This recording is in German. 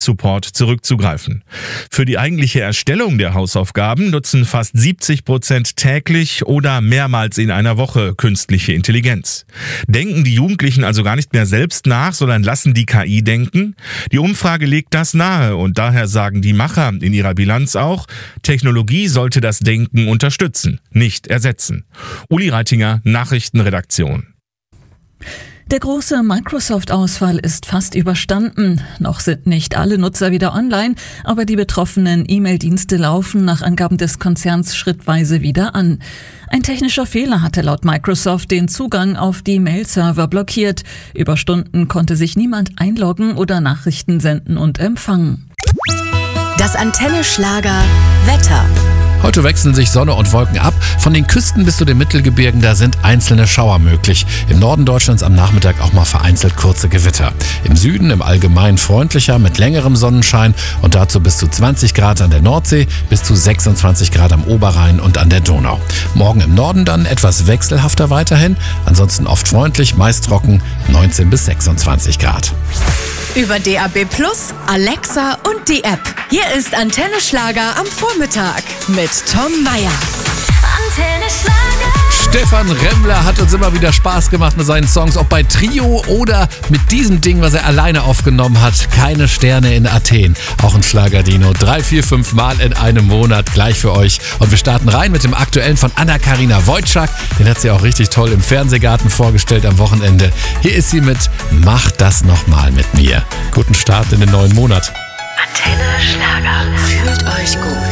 Support zurückzugreifen. Für die eigentliche Erstellung der Hausaufgaben nutzen fast 70% täglich oder mehrmals in einer Woche künstliche Intelligenz. Denken die Jugendlichen also gar nicht mehr selbst nach, sondern lassen die KI denken? Die Umfrage legt das nahe und daher sagen die Macher in ihrer Bilanz auch, Technologie sollte das Denken unterstützen, nicht ersetzen. Uli Reitinger, Nachrichtenredaktion. Der große Microsoft-Ausfall ist fast überstanden. Noch sind nicht alle Nutzer wieder online, aber die betroffenen E-Mail-Dienste laufen nach Angaben des Konzerns schrittweise wieder an. Ein technischer Fehler hatte laut Microsoft den Zugang auf die Mail-Server blockiert. Über Stunden konnte sich niemand einloggen oder Nachrichten senden und empfangen. Das Antenne Schlager Wetter. Heute wechseln sich Sonne und Wolken ab. Von den Küsten bis zu den Mittelgebirgen, da sind einzelne Schauer möglich. Im Norden Deutschlands am Nachmittag auch mal vereinzelt kurze Gewitter. Im Süden im Allgemeinen freundlicher mit längerem Sonnenschein und dazu bis zu 20 Grad an der Nordsee, bis zu 26 Grad am Oberrhein und an der Donau. Morgen im Norden dann etwas wechselhafter weiterhin. Ansonsten oft freundlich, meist trocken, 19 bis 26 Grad. Über DAB+, Alexa und die App. Hier ist Antenne Schlager am Vormittag mit Tom Meyer. Antenne Schlager. Stefan Remmler hat uns immer wieder Spaß gemacht mit seinen Songs, ob bei Trio oder mit diesem Ding, was er alleine aufgenommen hat. Keine Sterne in Athen. Auch ein Schlagerdino. 3, 4, 5 Mal in einem Monat gleich für euch. Und wir starten rein mit dem aktuellen von Anna-Karina Wojcik. Den hat sie auch richtig toll im Fernsehgarten vorgestellt am Wochenende. Hier ist sie mit Mach das nochmal mit mir. Guten Start in den neuen Monat. Antenne Schlager. Fühlt euch gut.